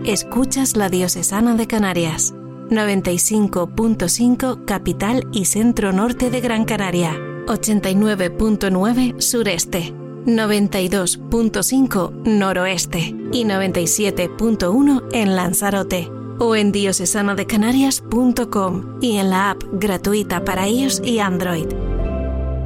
Escuchas la Diocesana de Canarias, 95.5 capital y centro norte de Gran Canaria, 89.9 sureste, 92.5 noroeste y 97.1 en Lanzarote. O en diocesanadecanarias.com y en la app gratuita para iOS y Android.